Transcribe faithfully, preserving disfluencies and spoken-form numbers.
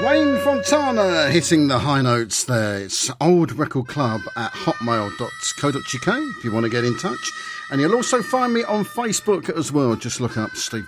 Wayne Fontana hitting the high notes there. It's Old Record Club at hotmail dot co dot uk if you want to get in touch. And you'll also find me on Facebook as well. Just look up Steve